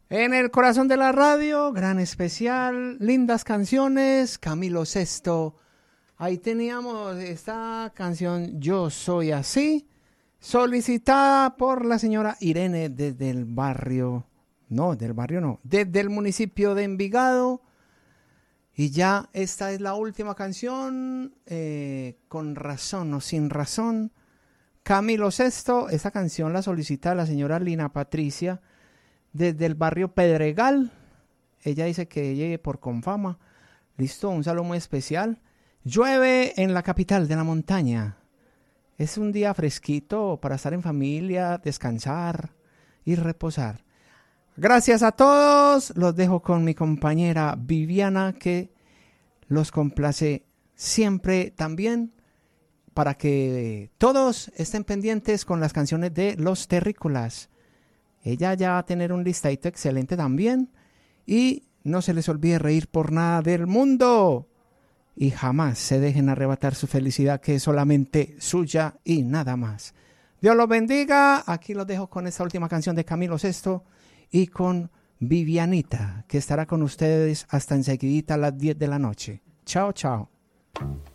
En el corazón de la radio, gran especial, lindas canciones, Camilo Sesto. Ahí teníamos esta canción Yo Soy Así, solicitada por la señora Irene desde el barrio, desde el municipio de Envigado. Y ya esta es la última canción, con razón o sin razón. Camilo Sesto, esta canción la solicita la señora Lina Patricia desde el barrio Pedregal. Ella dice que llegue por Confama. Listo, un saludo muy especial. Llueve en la capital de la montaña. Es un día fresquito para estar en familia, descansar y reposar. Gracias a todos. Los dejo con mi compañera Viviana, que los complace siempre también, para que todos estén pendientes con las canciones de Los Terrícolas. Ella ya va a tener un listadito excelente también. Y no se les olvide reír por nada del mundo. Y jamás se dejen arrebatar su felicidad, que es solamente suya y nada más. Dios los bendiga. Aquí los dejo con esta última canción de Camilo Sesto y con Vivianita, que estará con ustedes hasta enseguidita a las 10 de la noche. Chao, chao.